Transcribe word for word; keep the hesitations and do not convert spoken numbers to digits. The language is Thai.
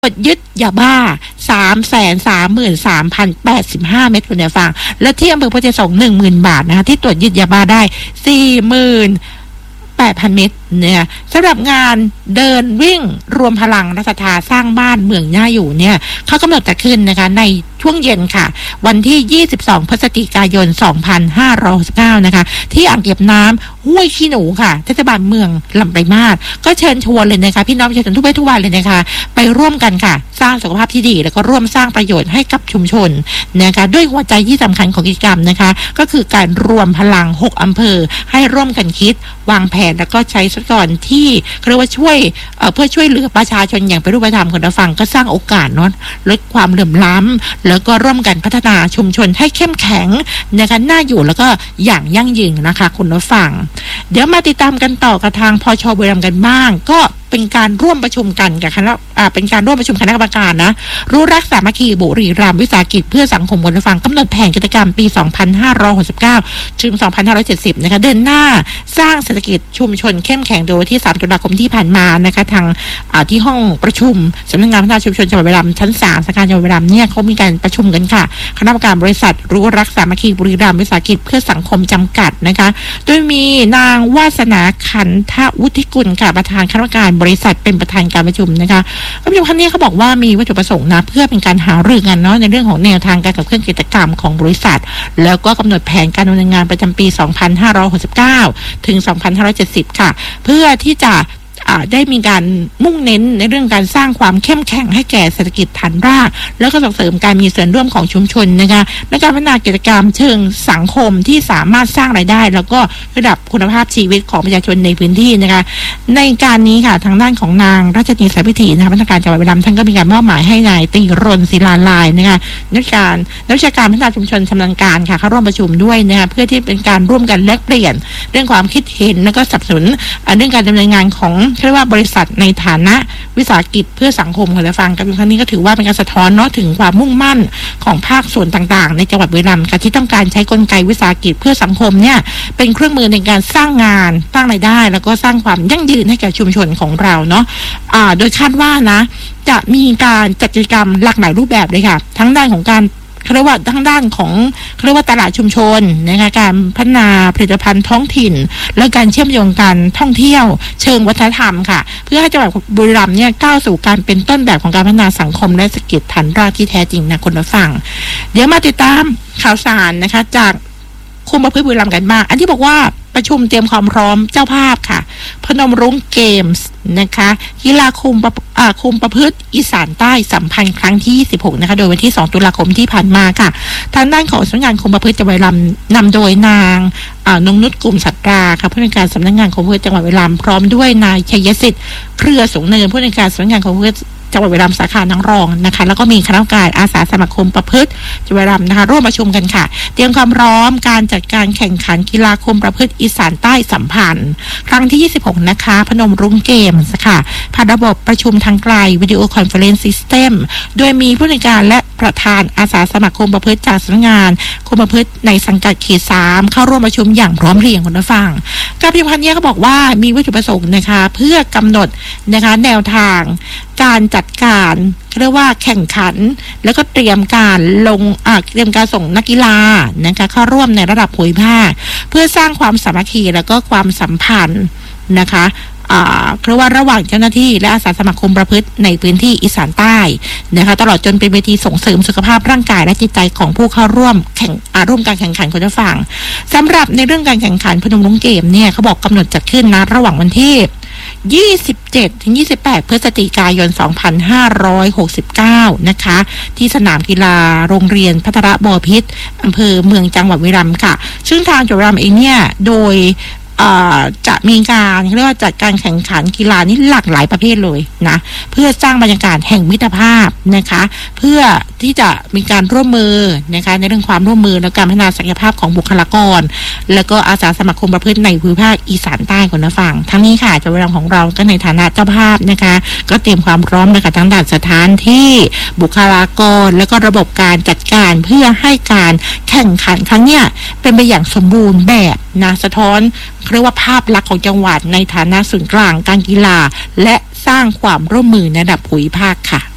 ตรวจยึดยาบ้า สามแสนสามหมื่นสามพันแปดสิบห้า เม็ดคุณผู้ฟังและที่อำเภอโพธิสงฆ์ หนึ่งหมื่น บาทนะคะที่ตรวจยึดยาบ้าได้ สี่หมื่นแปดพัน เม็ดเนี่ยสำหรับงานเดินวิ่งรวมพลังรัศดาสร้างบ้านเมืองน่าอยู่เนี่ยเขากำหนดจะขึ้นนะคะในช่วงเย็นค่ะวันที่ยี่สิบสองพฤศจิกายนสองพันห้าร้อยหกสิบเก้านะคะที่อ่างเก็บน้ำห้วยขี้หนูค่ะเทศบาลเมืองลำปลายมาศก็เชิญชวนเลยนะคะพี่น้องประชาชนทุกเพศทุกวัยเลยนะคะไปร่วมกันค่ะสร้างสุขภาพที่ดีแล้วก็ร่วมสร้างประโยชน์ให้กับชุมชนนะคะด้วยหัวใจที่สำคัญของกิจกรรมนะคะก็คือการรวมพลังหกอำเภอให้ร่วมกันคิดวางแผนแล้วก็ใช้ทรัพยากรที่เรียกว่าช่วยเอ่อเพื่อช่วยเหลือประชาชนอย่างเป็นรูปธรรมคนฟังก็สร้างโอกาสเนาะลดความเหลื่อมล้ำแล้วก็ร่วมกันพัฒนาชุมชนให้เข้มแข็งนะคะน่าอยู่แล้วก็อย่างยั่งยืนนะคะคุณผู้ฟังเดี๋ยวมาติดตามกันต่อกับทางพช.บุรีรัมย์กันบ้างก็เป็นการร่วมประชุมกันกับคณะอ่าเป็นการร่วมประชุมคณะกรรมการนะรู้รักสามัคคีบุรีรัมย์วิสาหกิจเพื่อสังคมคนฟังกำหนดแผนกิจกรรมปีสองพันห้าร้อยหกสิบเก้าถึงสองพันห้าร้อยเจ็ดสิบนะคะเดินหน้าสร้างเศรษฐกิจชุมชนเข้มแข็งโดยที่สามตุลาคมที่ผ่านมานะคะทางอ่าที่ห้องประชุมสำนักงานพัฒนาชุมชนจังหวัดบุรีรัมย์ชั้นสามสาขาจังหวัดบุรีรัมย์เนี่ยเขามีการประชุมกันค่ะคณะกรรมการบริษัทรู้รักสามัคคีบุรีรัมย์วิสาหกิจเพื่อสังคมจำกัดนะคะโดยมีนางวาสนาขันธวุฒิกุลค่ะประธานคณะกรรมการบริษัทเป็นประธานการประชุมนะคะประชุมครั้งนี้เขาบอกว่ามีวัตถุประสงค์นะเพื่อเป็นการหารือกันเนาะในเรื่องของแนวทางการขับเคลื่อนกิจกรรมของบริษัทแล้วก็กำหนดแผนการดำเนินงานประจำปีสองพันห้าร้อยหกสิบเก้าถึงสองพันห้าร้อยเจ็ดสิบค่ะเพื่อที่จะได้มีการมุ่งเน้นในเรื่องการสร้างความเข้มแข็งให้แก่เศรษฐกิจฐานรากแล้วก็ส่งเสริมการมีส่วนร่วมของชุมชนนะคะและการพัฒนากิจกรรมเชิงสังคมที่สามารถสร้างรายได้แล้วก็ระดับคุณภาพชีวิตของประชาชนในพื้นที่นะคะในการนี้ค่ะทางด้านของนางราชนีสายพิธีนะคะพนักงานจังหวัดบุรีรัมย์ท่านก็มีการมอบหมายให้นายตีรณศิลาลายนะคะนักการนักวิชาการพัฒนาชุมชนชำนาญการค่ะเข้าร่วมประชุมด้วยนะคะเพื่อที่เป็นการร่วมกันแลกเปลี่ยนเรื่องความคิดเห็นแล้วก็สนับสนุนเรื่องการดำเนินงานของเรียกว่าบริษัทในฐานะวิสาหกิจเพื่อสังคมของเราฟังกับครั้งนี้ก็ถือว่าเป็นการสะท้อนเนาะถึงความมุ่งมั่นของภาคส่วนต่างๆในจังหวัดบุรีรัมย์ที่ต้องการใช้กลไกวิสาหกิจเพื่อสังคมเนี่ยเป็นเครื่องมือในการสร้างงานสร้างรายได้แล้วก็สร้างความยั่งยืนให้แก่ชุมชนของเราเนาะอ่าโดยคาดว่านะจะมีการจัดกิจกรรมหลากหลายรูปแบบเลยค่ะทั้งด้านของการเขาเรียกว่าทั้งด้านของเขาเรียกว่าตลาดชุมชนนะคะการพัฒนาผลิตภัณฑ์ท้องถิ่นและการเชื่อมโยงการท่องเที่ยวเชิงวัฒนธรรมค่ะเพื่อให้จังหวัดบุรีรัมย์เนี่ยก้าวสู่การเป็นต้นแบบของการพัฒนาสังคมและเศรษฐกิจฐานรากที่แท้จริงนะคุณผู้ฟังเดี๋ยวมาติดตามข่าวสารนะคะจากคุมประพฤติบุรีรัมย์กันบ้างอันที่บอกว่าประชุมเตรียมความพร้อมเจ้าภาพค่ะพนมรุ้งเกมส์นะคะกีฬาคุมอ่าคุมประพฤติอีสานใต้สัมพันธ์ครั้งที่ยี่สิบหกนะคะโดยวันที่สองตุลาคมที่ผ่านมาค่ะทางด้านของสำนักงานคุมประพฤติจังหวัดบุรีรัมย์นำโดยนางอ่านงนุชกลุ่มสัตราค่ะผู้ในวยการสำนักงานคุมประพฤติจังหวัดบุรีรัมย์พร้อมด้วยนายชัยสิทธิ์เครือสูงเนินผู้ในวยการสำนักงานคุมประพฤติจังหวัดบุรีรัมย์สาขานางรองนะคะแล้วก็มีคณะกรรมการอาสาสมัครคุมประพฤติจังหวัดบุรีรัมย์นะคะร่วมประชุมกันค่ะเตรียมความพร้อมการจัดการแข่งขันกีฬาคุมประพฤติอีสานใต้สัมพันธ์ครั้งที่ยี่สิบหกนะคะพนมรุ้งเกมส์ค่ะผ่านระบบประชุมทางไกลวิดีโอคอนเฟอเรนซ์ซิสเต็มโดยมีผู้ในวยการและประธานอาสาสมัครคุมประพฤติจากสำนักงานคุมประพฤติในสังกัดเขตสามเข้าร่วมประชุมอย่างพร้อมเพรียงคุณผู้ฟังการประชุมครั้งนี้ก็บอกว่ามีวัตถุประสงค์นะคะเพื่อกำหนดนะคะแนวทางการจัดการเรียกว่าแข่งขันแล้วก็เตรียมการลงอ่าเตรียมการส่งนักกีฬานะคะเข้าร่วมในระดับภูมิภาคเพื่อสร้างความสามัคคีแล้วก็ความสัมพันธ์นะคะอ่าเพราะว่าระหว่างเจ้าหน้าที่และอาสาสมัครคุมประพฤติในพื้นที่อีสานใต้นะคะตลอดจนเป็นเวทีส่งเสริมสุขภาพร่างกายและจิตใจของผู้เข้าร่วมแข่งอ่าร่วมการแข่งขันคุณผู้ฟังสำหรับในเรื่องการแข่งขันพนมรุ้งเกมเนี่ยเขาบอกกำหนดจัดขึ้นนะระหว่างวันที่ยี่สิบเจ็ดถึงยี่สิบแปดพฤศจิกายนสองพันห้าร้อยหกสิบเก้านะคะที่สนามกีฬาโรงเรียนพัทรบพิตรอำเภอเมืองจังหวัดบุรีรัมย์ค่ะซึ่งทางจังหวัดบุรีรัมย์เองเนี่ยโดยจะมีการเรียกว่าจัดการแข่งขันกีฬานี่หลากหลายประเภทเลยนะเพื่อสร้างบรรยากาศแห่งมิตรภาพนะคะเพื่อที่จะมีการร่วมมือนะคะในเรื่องความร่วมมือและการพัฒนาศักยภาพของบุคลากรแล้วก็อาสาสมัครคุมประพฤติในภูมิภาคอีสานใต้ของนะฟังทั้งนี้ค่ะจังหวัดบุรีรัมย์ของเราก็ในฐานะเจ้าภาพนะคะก็เตรียมความพร้อมนะคะทั้งด้านสถานที่บุคลากรและก็ระบบการจัดการเพื่อให้การแข่งขันครั้งเนี้ยเป็นไปอย่างสมบูรณ์แบบนะสะท้อนเรียกว่าภาพลักษณ์ของจังหวัดในฐานะศูนย์กลางการกีฬาและสร้างความร่วมมือในระดับภูมิภาคค่ะ